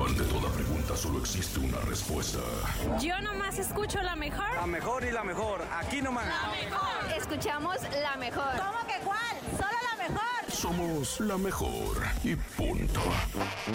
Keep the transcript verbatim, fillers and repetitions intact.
Ante toda pregunta solo existe una respuesta. Yo nomás escucho la mejor. La mejor y la mejor, aquí nomás. La mejor. Escuchamos la mejor. ¿Cómo que cuál? Solo la mejor. Somos la mejor y punto.